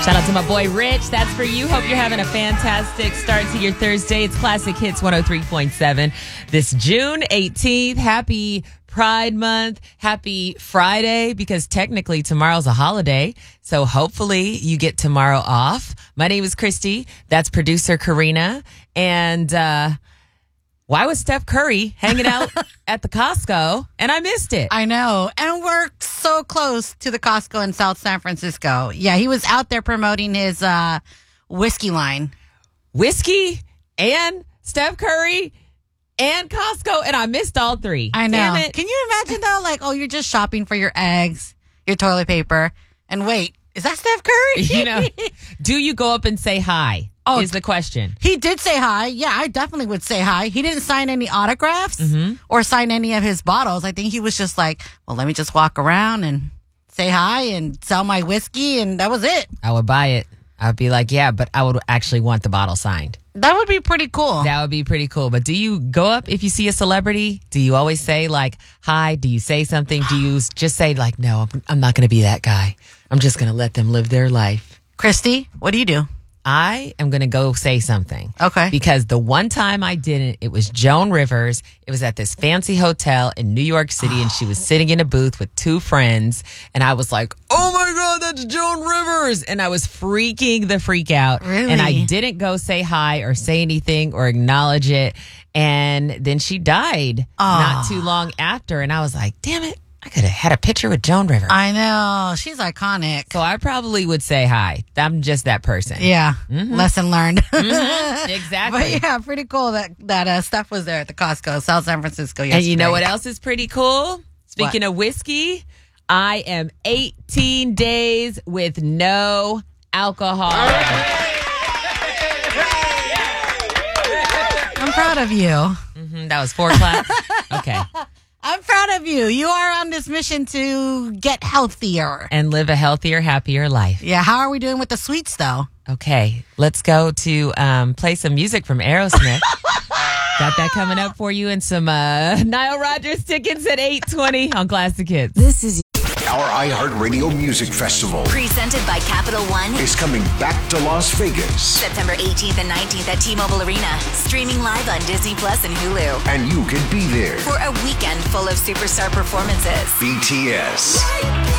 Shout out to my boy Rich. That's for you. Hope you're having a fantastic start to your Thursday. It's Classic Hits 103.7. This June 18th. Happy Pride Month. Happy Friday, because technically tomorrow's a holiday. So hopefully you get tomorrow off. My name is Christy. That's producer Karina. And why was Steph Curry hanging out at the Costco? And I missed it. I know. And we're so close to the Costco in South San Francisco. Yeah, he was out there promoting his whiskey line. Whiskey and Steph Curry and Costco, and I missed all three. I know. Damn it. Can you imagine, though? Like, you're just shopping for your eggs, your toilet paper, and wait, is that Steph Curry? Do you go up and say hi? Is the question. He did say hi. Yeah, I definitely would say hi. He didn't sign any autographs or sign any of his bottles. I think he was just like, well, let me just walk around and say hi and sell my whiskey, and that was it. I would buy it. I would be like, yeah, but I would actually want the bottle signed. That would be pretty cool. That would be pretty cool. But do you go up if you see a celebrity? Do you always say, like, hi? Do you say something? Do you just say, like, no, I'm not going to be that guy. I'm just going to let them live their life? Christy, what do you do? I am going to go say something. Okay. Because the one time I didn't, it was Joan Rivers. It was at this fancy hotel in New York City, and she was sitting in a booth with two friends. And I was like, oh my God, that's Joan Rivers. And I was freaking the freak out. Really? And I didn't go say hi or say anything or acknowledge it. And then she died not too long after. And I was like, damn it. I could have had a picture with Joan Rivers. I know. She's iconic. So I probably would say hi. I'm just that person. Yeah. Lesson learned. Exactly. But yeah, pretty cool that Steph was there at the Costco, South San Francisco yesterday. And you know what else is pretty cool? Speaking of whiskey, I am 18 days with no alcohol. I'm proud of you. That was 4 claps. Okay. I'm proud of you. You are on this mission to get healthier. And live a healthier, happier life. Yeah, how are we doing with the sweets, though? Okay, let's go to play some music from Aerosmith. Got that coming up for you, and some Nile Rodgers tickets at 8:20 on Classic Hits. This is Our iHeartRadio Music Festival Presented by Capital One. is coming back to Las Vegas, September 18th and 19th at T-Mobile Arena. Streaming live on Disney Plus and Hulu. and you can be there. For a weekend full of superstar performances. BTS,